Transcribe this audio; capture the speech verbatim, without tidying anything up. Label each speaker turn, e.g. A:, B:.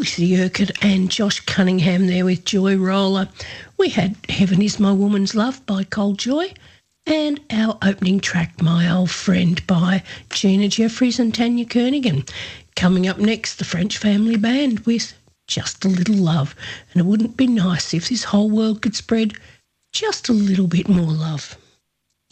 A: Felicity Urquhart and Josh Cunningham there with Joy Roller. We had Heaven Is My Woman's Love by Cold Joy, and our opening track, My Old Friend, by Gina Jeffries and Tanya Kernigan. Coming up next, the French Family Band with Just a Little Love. And it wouldn't be nice if this whole world could spread just a little bit more love.